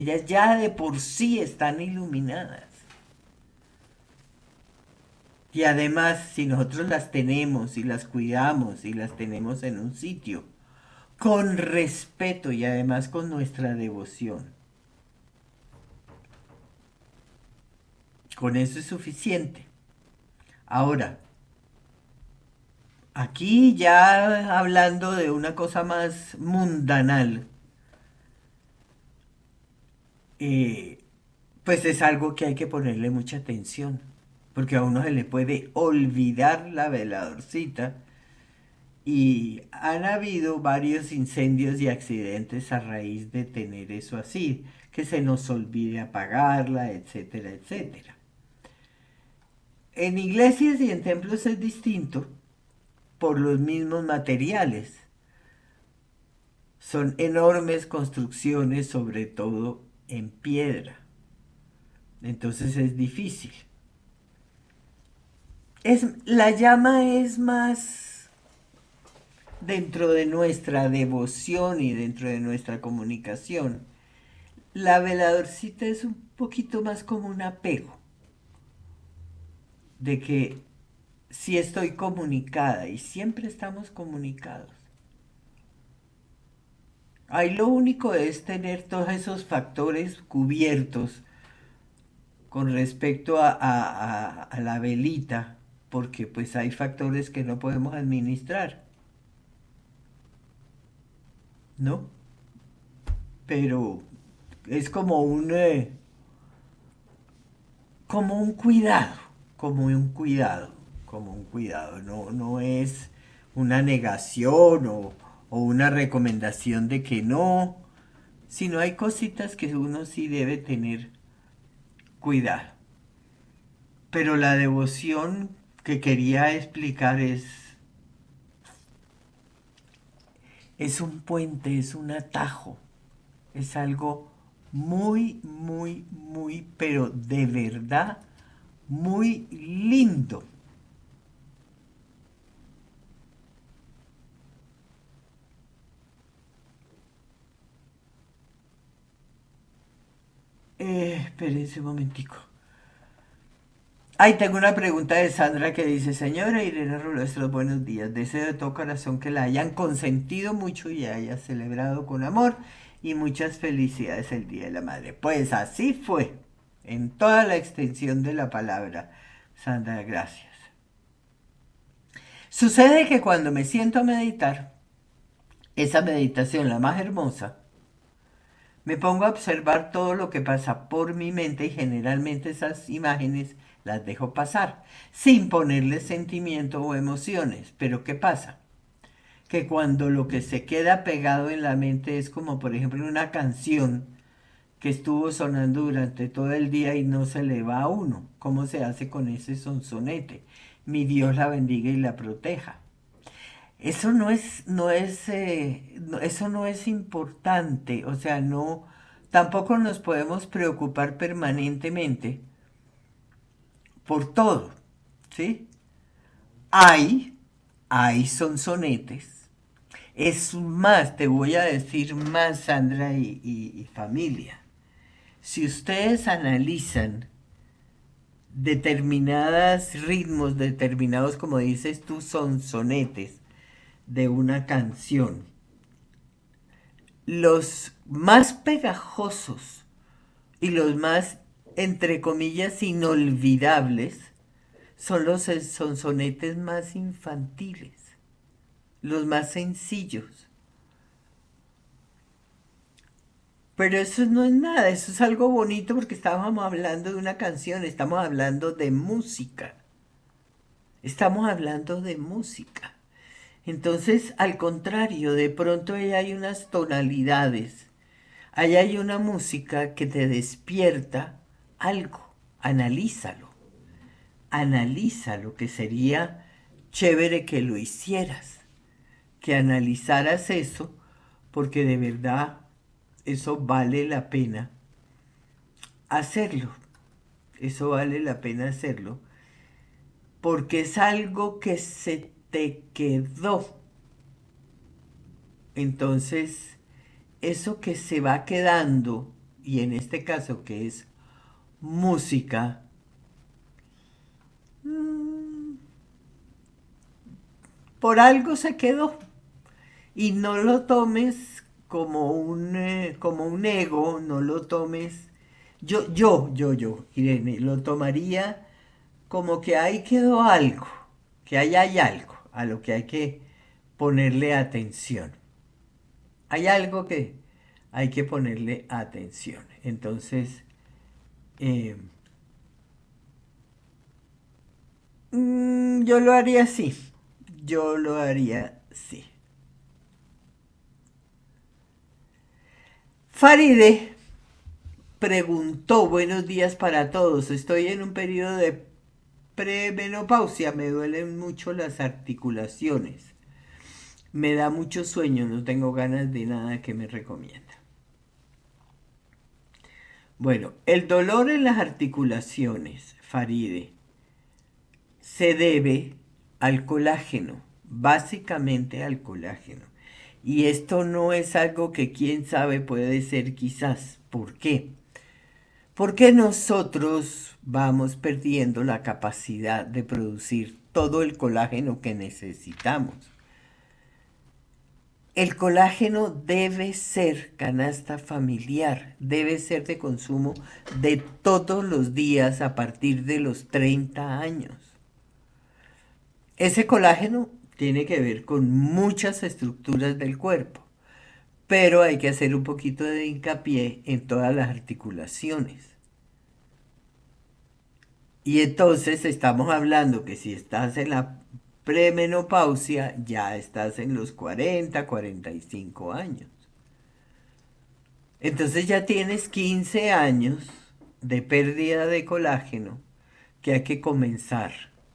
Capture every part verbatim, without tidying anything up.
Ellas ya de por sí están iluminadas. Y además, si nosotros las tenemos y las cuidamos y las tenemos en un sitio, con respeto y además con nuestra devoción, con eso es suficiente. Ahora, aquí ya hablando de una cosa más mundanal, eh, pues es algo que hay que ponerle mucha atención, porque a uno se le puede olvidar la veladorcita y han habido varios incendios y accidentes a raíz de tener eso así, que se nos olvide apagarla, etcétera, etcétera. En iglesias y en templos es distinto por los mismos materiales. Son enormes construcciones, sobre todo en piedra. Entonces es difícil. Es, la llama es más dentro de nuestra devoción y dentro de nuestra comunicación. La veladorcita es un poquito más como un apego, de que si estoy comunicada y siempre estamos comunicados. Ahí lo único es tener todos esos factores cubiertos con respecto a, a, a, a la velita, porque pues hay factores que no podemos administrar, ¿no? Pero es como un, eh, como un cuidado, como un cuidado, como un cuidado. No, no es una negación o, o una recomendación de que no, sino hay cositas que uno sí debe tener cuidado. Pero la devoción que quería explicar es, es un puente, es un atajo, es algo muy, muy, muy, pero de verdad, muy lindo. Eh, espérense un momentico. Ay, tengo una pregunta de Sandra que dice, señora Irene Rulestro, buenos días. Deseo de todo corazón que la hayan consentido mucho y haya celebrado con amor y muchas felicidades el Día de la Madre. Pues así fue, en toda la extensión de la palabra. Sandra, gracias. Sucede que cuando me siento a meditar, esa meditación, la más hermosa, me pongo a observar todo lo que pasa por mi mente y generalmente esas imágenes las dejo pasar, sin ponerle sentimiento o emociones. Pero ¿qué pasa? Que cuando lo que se queda pegado en la mente es como por ejemplo una canción que estuvo sonando durante todo el día y no se le va a uno. ¿Cómo se hace con ese sonsonete? Mi Dios la bendiga y la proteja. Eso no es, no es, eh, no- eso no es importante, o sea, no, tampoco nos podemos preocupar permanentemente por todo, ¿sí? Hay, hay sonsonetes. Es más, te voy a decir más, Sandra y, y- y familia. Si ustedes analizan determinados ritmos, determinados, como dices tú, sonsonetes de una canción, los más pegajosos y los más, entre comillas, inolvidables son los sonsonetes más infantiles, los más sencillos. Pero eso no es nada, eso es algo bonito porque estábamos hablando de una canción, estamos hablando de música, estamos hablando de música. Entonces, al contrario, de pronto ahí hay unas tonalidades. Ahí hay una música que te despierta algo. Analízalo. Analízalo, que sería chévere que lo hicieras. Que analizaras eso, porque de verdad eso vale la pena hacerlo. Eso vale la pena hacerlo. Porque es algo que se te quedó. Entonces, eso que se va quedando y en este caso que es música, mm, por algo se quedó. Y no lo tomes como un, eh, como un ego, no lo tomes. Yo, yo, yo, yo, Irene, lo tomaría como que ahí quedó algo, que ahí hay algo a lo que hay que ponerle atención. Hay algo que hay que ponerle atención. Entonces, eh, mm, yo lo haría así. Yo lo haría así. Faride preguntó, buenos días para todos. Estoy en un periodo de premenopausia, me duelen mucho las articulaciones. Me da mucho sueño, no tengo ganas de nada que me recomienda. Bueno, el dolor en las articulaciones, Faride, se debe al colágeno, básicamente al colágeno. Y esto no es algo que quién sabe puede ser quizás. ¿Por qué? Porque nosotros vamos perdiendo la capacidad de producir todo el colágeno que necesitamos. El colágeno debe ser canasta familiar, debe ser de consumo de todos los días a partir de los treinta años. Ese colágeno tiene que ver con muchas estructuras del cuerpo, pero hay que hacer un poquito de hincapié en todas las articulaciones. Y entonces estamos hablando que si estás en la premenopausia, ya estás en los cuarenta, cuarenta y cinco años. Entonces ya tienes quince años de pérdida de colágeno que hay que comenzar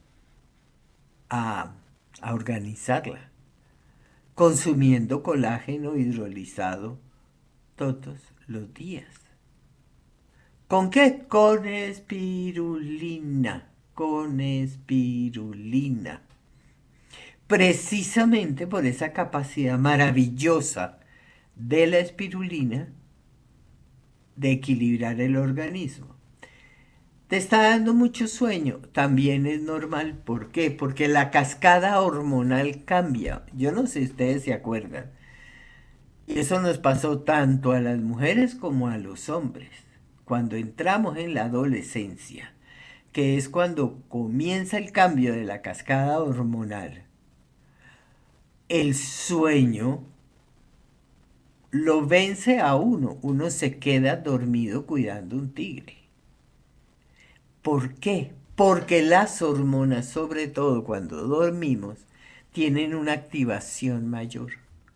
a, a organizarla, consumiendo colágeno hidrolizado todos los días. ¿Con qué? Con espirulina, con espirulina. Precisamente por esa capacidad maravillosa de la espirulina de equilibrar el organismo. Te está dando mucho sueño, también es normal. ¿Por qué? Porque la cascada hormonal cambia. Yo no sé si ustedes se acuerdan. Y eso nos pasó tanto a las mujeres como a los hombres. Cuando entramos en la adolescencia, que es cuando comienza el cambio de la cascada hormonal, el sueño lo vence a uno. Uno se queda dormido cuidando un tigre. ¿Por qué? Porque las hormonas, sobre todo cuando dormimos, tienen una activación mayor.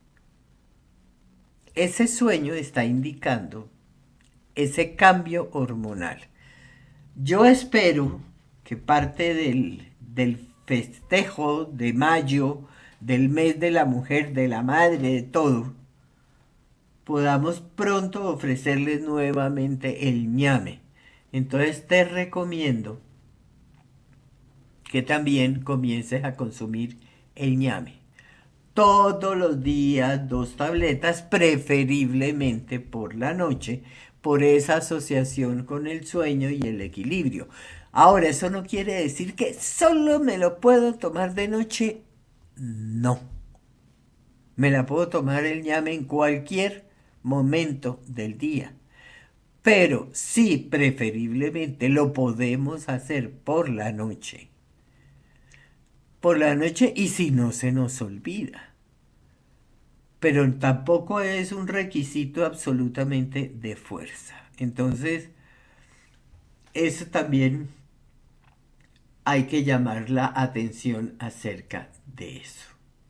Ese sueño está indicando ese cambio hormonal. Yo espero que parte del, del festejo de mayo, del mes de la mujer, de la madre, de todo, podamos pronto ofrecerles nuevamente el ñame. Entonces te recomiendo que también comiences a consumir el ñame. Todos los días dos tabletas, preferiblemente por la noche, por esa asociación con el sueño y el equilibrio. Ahora, eso no quiere decir que solo me lo puedo tomar de noche. No. Me la puedo tomar el ñame en cualquier momento del día. Pero sí, preferiblemente lo podemos hacer por la noche. Por la noche y si no se nos olvida. Pero tampoco es un requisito absolutamente de fuerza. Entonces, eso también hay que llamar la atención acerca de eso.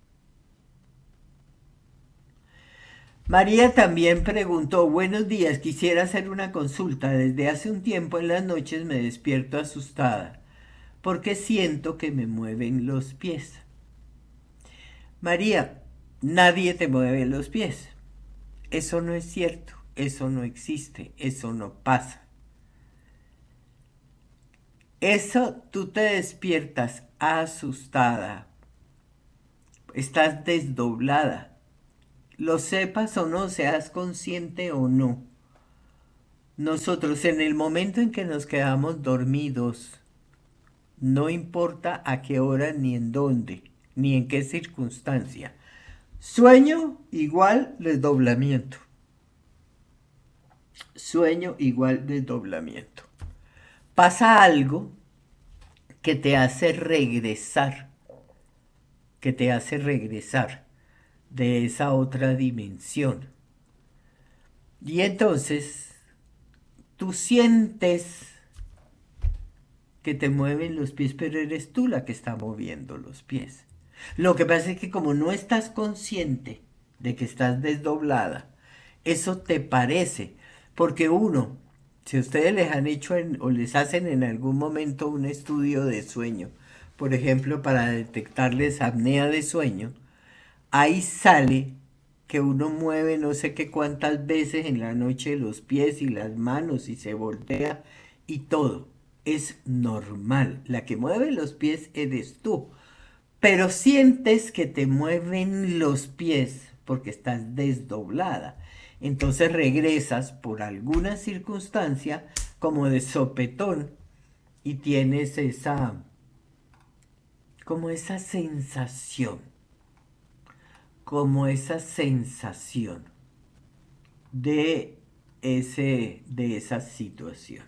María también preguntó, buenos días, quisiera hacer una consulta. Desde hace un tiempo en las noches me despierto asustada porque siento que me mueven los pies. María, nadie te mueve los pies. Eso no es cierto, eso no existe, eso no pasa. Eso tú te despiertas asustada, estás desdoblada, lo sepas o no, seas consciente o no. Nosotros en el momento en que nos quedamos dormidos, no importa a qué hora ni en dónde, ni en qué circunstancia, sueño igual desdoblamiento. Sueño igual desdoblamiento. Pasa algo que te hace regresar, que te hace regresar de esa otra dimensión. Y entonces tú sientes que te mueven los pies, pero eres tú la que está moviendo los pies. Lo que pasa es que como no estás consciente de que estás desdoblada, eso te parece, porque uno, si ustedes les han hecho en, o les hacen en algún momento un estudio de sueño, por ejemplo, para detectarles apnea de sueño, ahí sale que uno mueve no sé qué cuántas veces en la noche los pies y las manos y se voltea y todo. Es normal. La que mueve los pies eres tú. Pero sientes que te mueven los pies porque estás desdoblada. Entonces regresas por alguna circunstancia como de sopetón y tienes esa, como esa sensación, como esa sensación de ese, de esa situación.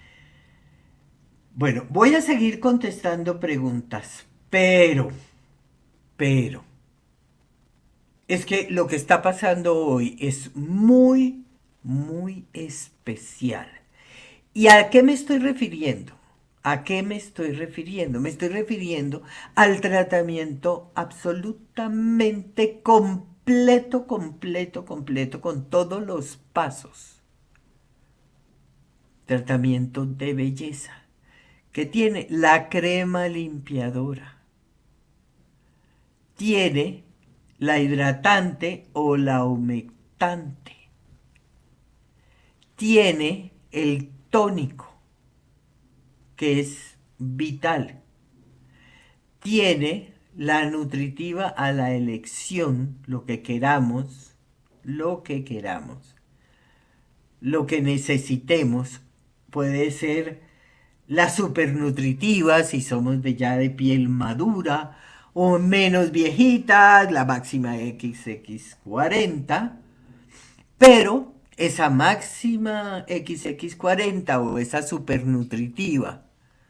Bueno, voy a seguir contestando preguntas, pero, pero, es que lo que está pasando hoy es muy, muy especial. ¿Y a qué me estoy refiriendo? ¿A qué me estoy refiriendo? Me estoy refiriendo al tratamiento absolutamente completo, completo, completo, con todos los pasos. Tratamiento de belleza, que tiene la crema limpiadora, tiene la hidratante o la humectante, tiene el tónico, que es vital, tiene la nutritiva a la elección, lo que queramos, lo que queramos, lo que necesitemos, puede ser la supernutritiva si somos de ya de piel madura o menos viejitas, la máxima equis equis cuarenta, pero esa máxima equis equis cuarenta o esa supernutritiva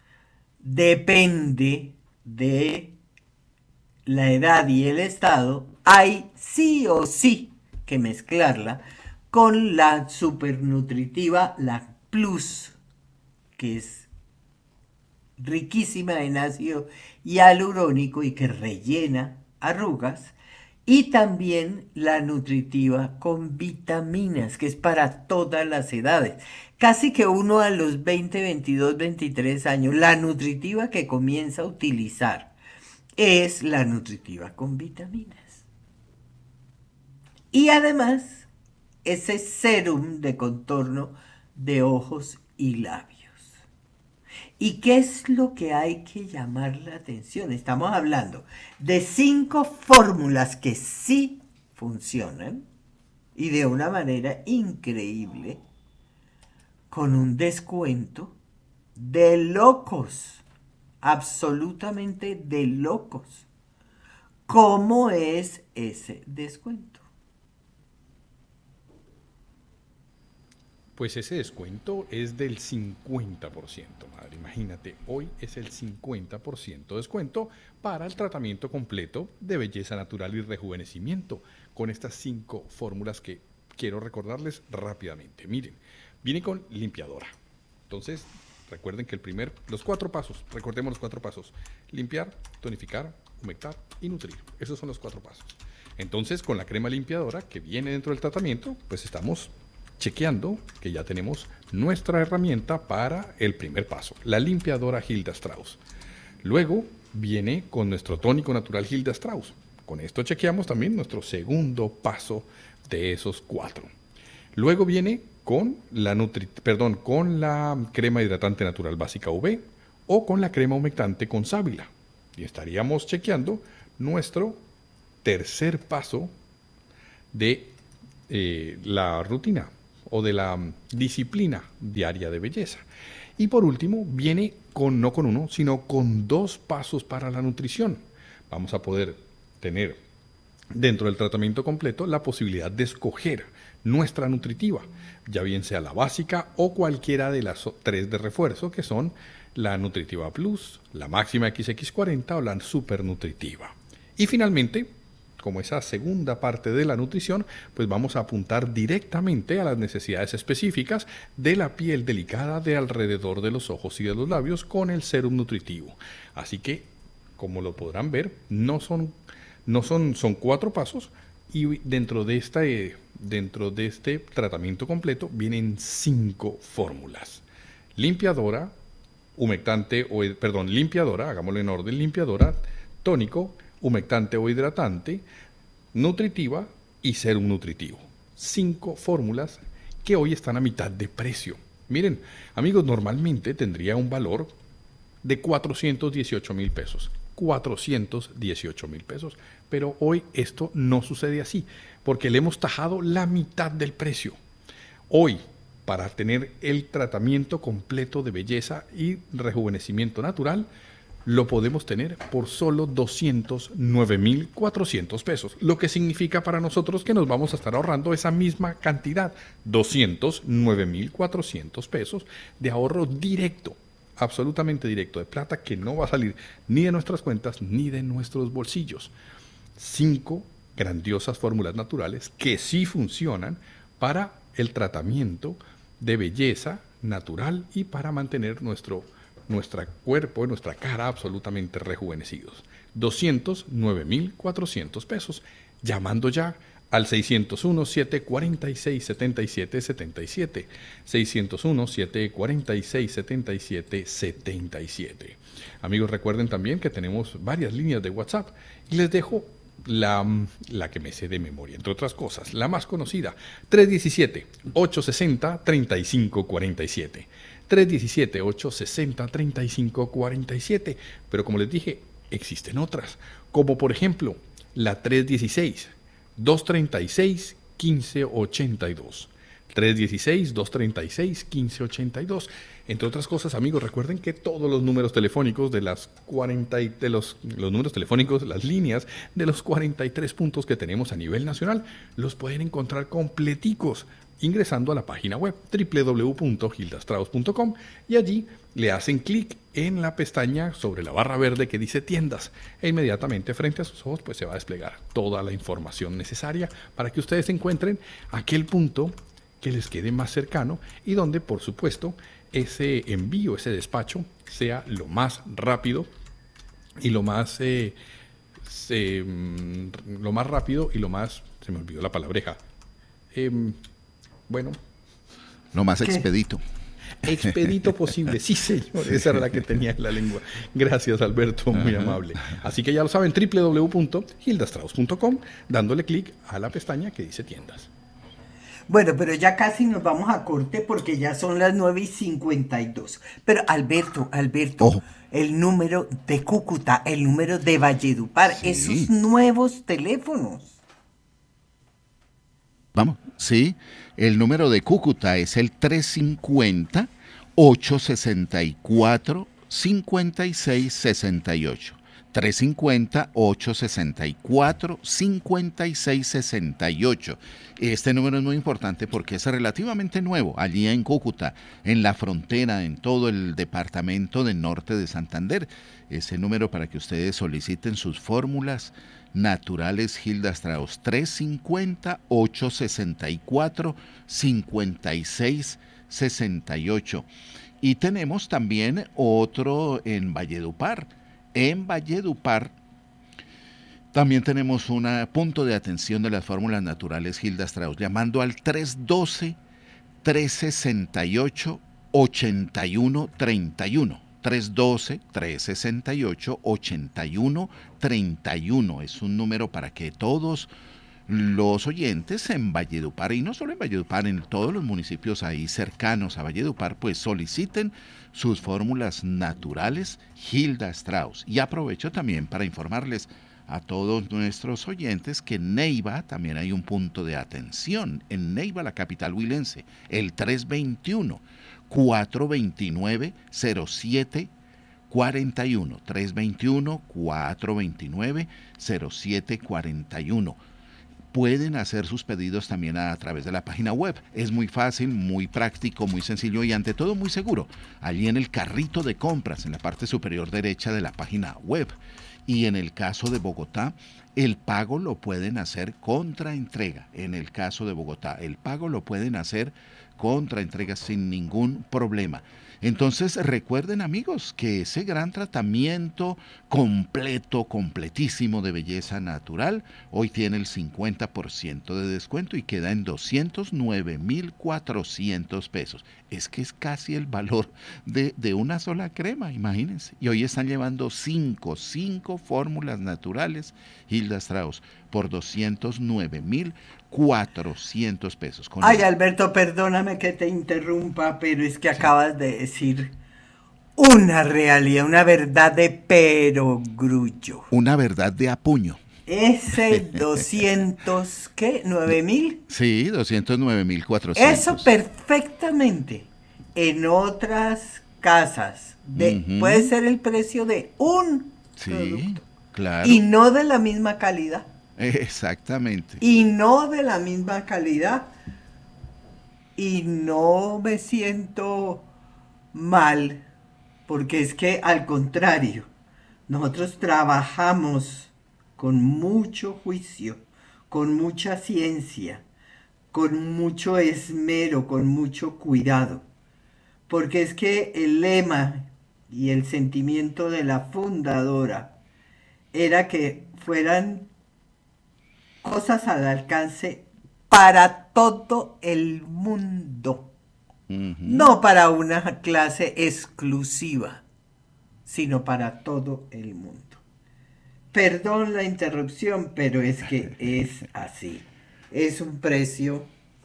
depende de la edad y el estado, hay sí o sí que mezclarla con la supernutritiva, la plus, que es riquísima en ácido hialurónico y que rellena arrugas, y también la nutritiva con vitaminas, que es para todas las edades. Casi que uno a los veinte, veintidós, veintitrés años, la nutritiva que comienza a utilizar es la nutritiva con vitaminas. Y además, ese serum de contorno de ojos y labios. ¿Y qué es lo que hay que llamar la atención? Estamos hablando de cinco fórmulas que sí funcionan y de una manera increíble, con un descuento de locos, absolutamente de locos. ¿Cómo es ese descuento? Pues ese descuento es del cincuenta por ciento, madre. Imagínate, hoy es el cincuenta por ciento descuento para el tratamiento completo de belleza natural y rejuvenecimiento con estas cinco fórmulas que quiero recordarles rápidamente. Miren, viene con limpiadora. Entonces, recuerden que el primer, los cuatro pasos, recordemos los cuatro pasos: limpiar, tonificar, humectar y nutrir. Esos son los cuatro pasos. Entonces, con la crema limpiadora que viene dentro del tratamiento, pues estamos chequeando que ya tenemos nuestra herramienta para el primer paso, la limpiadora Hilda Strauss. Luego viene con nuestro tónico natural Hilda Strauss. Con esto chequeamos también nuestro segundo paso de esos cuatro. Luego viene con la, nutri perdón, con la crema hidratante natural básica U V o con la crema humectante con sábila. Y estaríamos chequeando nuestro tercer paso de eh, la rutina o de la mm, disciplina diaria de belleza. Y por último, viene con, no con uno, sino con dos pasos para la nutrición. Vamos a poder tener dentro del tratamiento completo la posibilidad de escoger nuestra nutritiva, ya bien sea la básica o cualquiera de las tres de refuerzo, que son la Nutritiva Plus, la Máxima equis equis cuarenta o la Super Nutritiva. Y finalmente, como esa segunda parte de la nutrición, pues vamos a apuntar directamente a las necesidades específicas de la piel delicada de alrededor de los ojos y de los labios con el Serum Nutritivo. Así que, como lo podrán ver, no son, no son, son cuatro pasos, y dentro de, esta, eh, dentro de este tratamiento completo vienen cinco fórmulas. Limpiadora, humectante, o, perdón, limpiadora, hagámoslo en orden, limpiadora, tónico, humectante o hidratante, nutritiva y serum nutritivo. Cinco fórmulas que hoy están a mitad de precio. Miren, amigos, normalmente tendría un valor de cuatrocientos dieciocho mil pesos. cuatrocientos dieciocho mil pesos. Pero hoy esto no sucede así, porque le hemos tajado la mitad del precio. Hoy, para tener el tratamiento completo de belleza y rejuvenecimiento natural, lo podemos tener por solo doscientos nueve mil cuatrocientos pesos, lo que significa para nosotros que nos vamos a estar ahorrando esa misma cantidad, doscientos nueve mil cuatrocientos pesos de ahorro directo, absolutamente directo, de plata que no va a salir ni de nuestras cuentas ni de nuestros bolsillos. Cinco grandiosas fórmulas naturales que sí funcionan para el tratamiento de belleza natural y para mantener nuestro nuestro cuerpo y nuestra cara absolutamente rejuvenecidos. doscientos nueve mil cuatrocientos pesos, llamando ya al seiscientos uno, siete cuarenta y seis, setenta y siete setenta y siete, seiscientos uno, siete cuarenta y seis, setenta y siete setenta y siete. Amigos, recuerden también que tenemos varias líneas de WhatsApp y les dejo la, la que me sé de memoria, entre otras cosas, la más conocida, tres uno siete, ocho seis cero, tres cinco cuatro siete. tres uno siete, ocho seis cero, tres cinco cuatro siete. Pero como les dije, existen otras, como por ejemplo la tres uno seis, dos tres seis, uno cinco ocho dos. tres uno seis, dos tres seis, uno cinco ocho dos. Entre otras cosas, amigos, recuerden que todos los números telefónicos de las cuarenta y de los, los números telefónicos, las líneas de los cuarenta y tres puntos que tenemos a nivel nacional, los pueden encontrar completicos ingresando a la página web doble u doble u doble u punto hilda strauss punto com, y allí le hacen clic en la pestaña sobre la barra verde que dice tiendas e inmediatamente frente a sus ojos pues se va a desplegar toda la información necesaria para que ustedes encuentren aquel punto que les quede más cercano y donde por supuesto ese envío, ese despacho sea lo más rápido y lo más eh, se, lo más rápido y lo más, se me olvidó la palabreja, eh, bueno. Lo más ¿Qué? expedito. Expedito posible, sí señor, esa era la que tenía en la lengua. Gracias Alberto, muy Ajá. amable. Así que ya lo saben, doble u doble u doble u punto hilda strauss punto com, dándole clic a la pestaña que dice tiendas. Bueno, pero ya casi nos vamos a corte porque ya son las nueve y cincuenta y dos. Pero Alberto, Alberto, Ojo. el número de Cúcuta, el número de Valledupar, Sí. esos nuevos teléfonos. Vamos, sí, el número de Cúcuta es el tres cinco cero, ocho seis cuatro, cinco seis seis ocho. tres cinco cero, ocho seis cuatro, cinco seis seis ocho. Este número es muy importante porque es relativamente nuevo allí en Cúcuta, en la frontera, en todo el departamento del norte de Santander. Ese número para que ustedes soliciten sus fórmulas naturales Hilda Strauss, tres cinco cero, ocho seis cuatro, cinco seis seis ocho. Y tenemos también otro en Valledupar. En Valledupar también tenemos un punto de atención de las fórmulas naturales Hilda Strauss, llamando al tres uno dos, tres seis ocho, ocho uno tres uno. tres uno dos, tres seis ocho, ocho uno tres uno. Es un número para que todos los oyentes en Valledupar, y no solo en Valledupar, en todos los municipios ahí cercanos a Valledupar, pues soliciten sus fórmulas naturales Hilda Strauss. Y aprovecho también para informarles a todos nuestros oyentes que en Neiva también hay un punto de atención. En Neiva, la capital huilense, el tres dos uno, cuatro dos nueve, cero siete cuatro uno. tres dos uno, cuatro dos nueve, cero siete cuatro uno. Pueden hacer sus pedidos también a, a través de la página web. Es muy fácil, muy práctico, muy sencillo y ante todo muy seguro. Allí en el carrito de compras, en la parte superior derecha de la página web. Y en el caso de Bogotá, el pago lo pueden hacer contra entrega. En el caso de Bogotá, el pago lo pueden hacer contra entrega sin ningún problema. Entonces recuerden, amigos, que ese gran tratamiento completo, completísimo de belleza natural, hoy tiene el cincuenta por ciento de descuento y queda en doscientos nueve mil cuatrocientos pesos. Es que es casi el valor de, de una sola crema, imagínense. Y hoy están llevando cinco, cinco fórmulas naturales Hilda Strauss por doscientos nueve mil cuatrocientos pesos. Con Ay, el... Alberto, perdóname que te interrumpa, pero es que acabas de decir una realidad, una verdad de perogrullo. Una verdad de apuño. Ese doscientos, ¿qué? ¿nueve mil? Sí, doscientos nueve mil cuatrocientos. Eso perfectamente en otras casas de, Uh-huh. puede ser el precio de un Sí, producto claro. y no de la misma calidad. Exactamente. Y no de la misma calidad. Y no me siento mal, porque es que al contrario, nosotros trabajamos con mucho juicio, con mucha ciencia, con mucho esmero, con mucho cuidado. Porque es que el lema y el sentimiento de la fundadora era que fueran cosas al alcance para todo el mundo, Uh-huh. no para una clase exclusiva, sino para todo el mundo. Perdón la interrupción, pero es que es así. Es un precio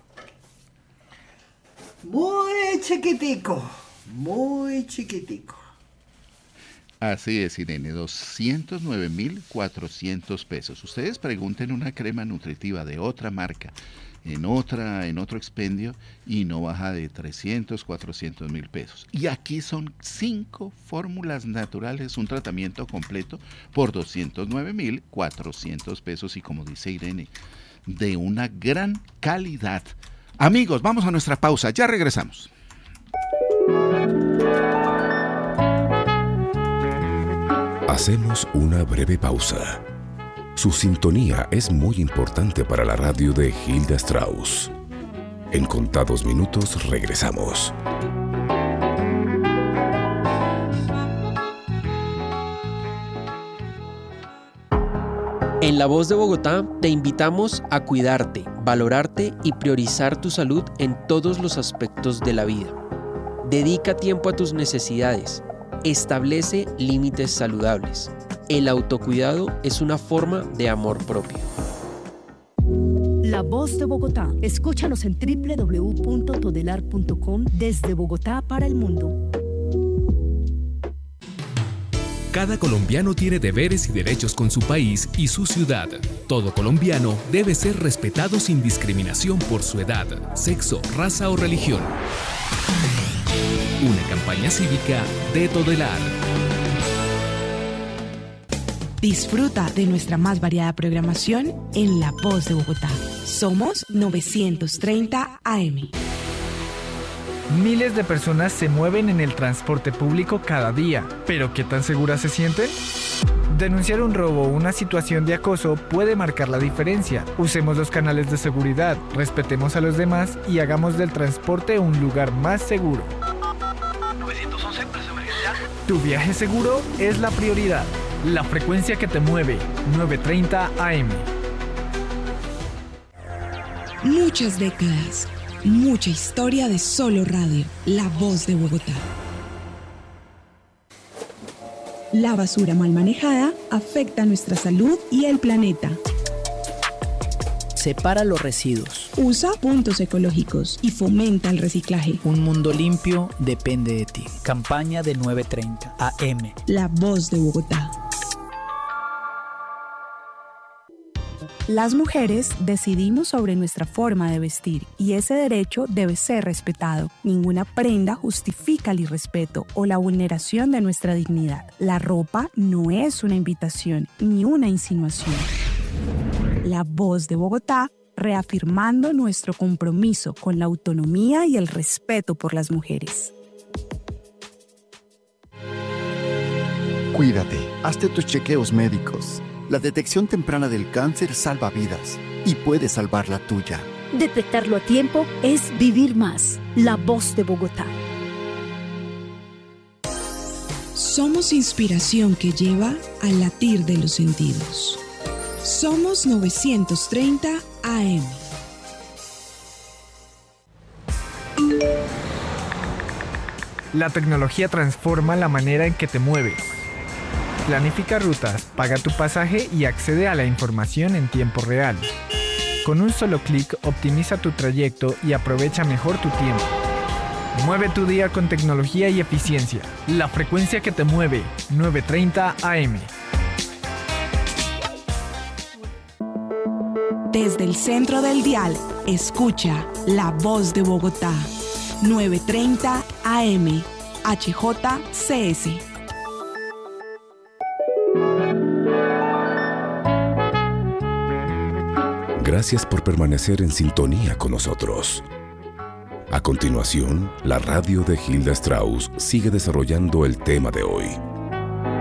muy chiquitico, muy chiquitico. Así es, Irene, doscientos nueve mil cuatrocientos pesos. Ustedes pregunten una crema nutritiva de otra marca, en otra, en otro expendio, y no baja de trescientos, cuatrocientos mil pesos. Y aquí son cinco fórmulas naturales, un tratamiento completo por doscientos nueve mil cuatrocientos pesos y, como dice Irene, de una gran calidad. Amigos, vamos a nuestra pausa, ya regresamos. Hacemos una breve pausa. Su sintonía es muy importante para la radio de Hilda Strauss. En contados minutos regresamos. En La Voz de Bogotá te invitamos a cuidarte, valorarte y priorizar tu salud en todos los aspectos de la vida. Dedica tiempo a tus necesidades. Establece límites saludables. El autocuidado es una forma de amor propio. La Voz de Bogotá. Escúchanos en doble u doble u doble u punto todelar punto com desde Bogotá para el mundo. Cada colombiano tiene deberes y derechos con su país y su ciudad. Todo colombiano debe ser respetado sin discriminación por su edad, sexo, raza o religión. Una campaña cívica de Todelar. Disfruta de nuestra más variada programación en La Voz de Bogotá. Somos novecientos treinta A M. Miles de personas se mueven en el transporte público cada día, pero ¿qué tan seguras se sienten? Denunciar un robo o una situación de acoso puede marcar la diferencia. Usemos los canales de seguridad, respetemos a los demás y hagamos del transporte un lugar más seguro. nueve once, emergencia. Tu viaje seguro es la prioridad. La frecuencia que te mueve, novecientos treinta A M. Muchas décadas, mucha historia de solo radio. La Voz de Bogotá. La basura mal manejada afecta nuestra salud y el planeta. Separa los residuos. Usa puntos ecológicos y fomenta el reciclaje. Un mundo limpio depende de ti. Campaña de novecientos treinta A M. La Voz de Bogotá. Las mujeres decidimos sobre nuestra forma de vestir y ese derecho debe ser respetado. Ninguna prenda justifica el irrespeto o la vulneración de nuestra dignidad. La ropa no es una invitación ni una insinuación. La Voz de Bogotá, reafirmando nuestro compromiso con la autonomía y el respeto por las mujeres. Cuídate, hazte tus chequeos médicos. La detección temprana del cáncer salva vidas y puede salvar la tuya. Detectarlo a tiempo es vivir más. La Voz de Bogotá. Somos inspiración que lleva al latir de los sentidos. Somos novecientos treinta A M. La tecnología transforma la manera en que te mueves. Planifica rutas, paga tu pasaje y accede a la información en tiempo real. Con un solo clic optimiza tu trayecto y aprovecha mejor tu tiempo. Mueve tu día con tecnología y eficiencia. La frecuencia que te mueve, novecientos treinta A M. Desde el centro del dial, escucha La Voz de Bogotá, novecientos treinta A M, H J C S. Gracias por permanecer en sintonía con nosotros. A continuación, la radio de Hilda Strauss sigue desarrollando el tema de hoy.